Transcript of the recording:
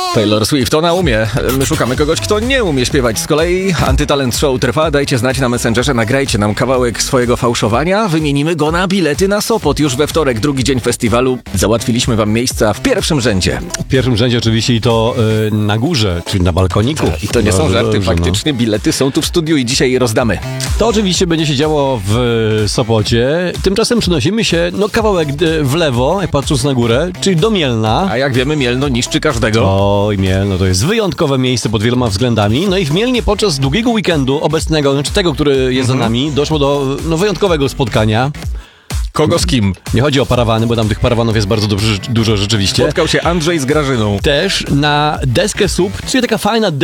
Taylor Swift, ona umie. My szukamy kogoś, kto nie umie śpiewać. Z kolei Antytalent Show trwa. Dajcie znać na Messengerze, nagrajcie nam kawałek swojego fałszowania. Wymienimy go na bilety na Sopot. Już we wtorek, drugi dzień festiwalu. Załatwiliśmy wam miejsca w pierwszym rzędzie. W pierwszym rzędzie oczywiście i to na górze, czyli na balkoniku. I to nie są żarty, faktycznie bilety są tu w studiu i dzisiaj je rozdamy. To oczywiście będzie się działo w Sopocie. Tymczasem przenosimy się kawałek w lewo, patrząc na górę, czyli do Mielna. A jak wiemy, Mielno niszczy każdego. Oj, Mielno to jest wyjątkowe miejsce pod wieloma względami. No i w Mielnie podczas długiego weekendu obecnego, znaczy tego, który jest za nami, doszło do wyjątkowego spotkania. Kogo z kim? Nie chodzi o parawany, bo tam tych parawanów jest bardzo dużo rzeczywiście. Spotkał się Andrzej z Grażyną. Też na deskę SUP, czyli taka fajna